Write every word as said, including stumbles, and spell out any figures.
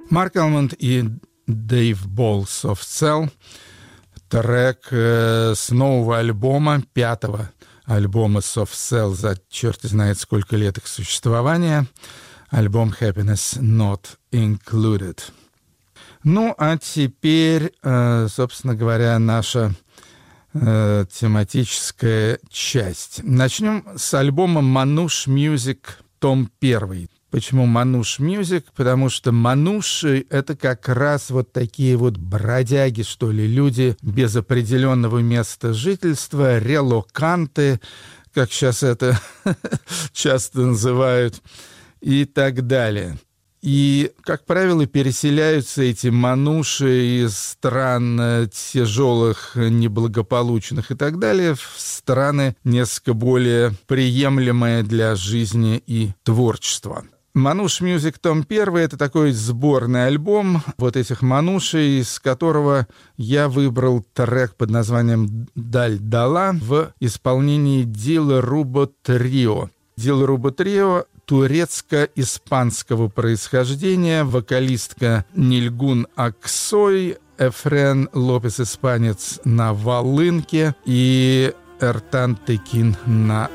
Марк Алмонд и Дэйв Болл «Soft Cell». Трек э, с нового альбома, пятого альбома Soft Cell за черт знает сколько лет их существования. Альбом Happiness Not Included. Ну, а теперь, э, собственно говоря, наша э, тематическая часть. Начнем с альбома Manouche Music, том первый. Почему Manouche Music? Потому что мануши — это как раз вот такие вот бродяги, что ли, люди без определенного места жительства, релоканты, как сейчас это часто называют, и так далее. И, как правило, переселяются эти мануши из стран тяжелых, неблагополучных и так далее в страны несколько более приемлемые для жизни и творчества. Manouche Music том первый — это такой сборный альбом вот этих манушей, из которого я выбрал трек под названием «Даль Дала» в исполнении Дилруба Трио. Дилруба Трио турецко-испанского происхождения, вокалистка Нильгун Аксой, Эфрен Лопес, испанец, на волынке, и Эртан Текин на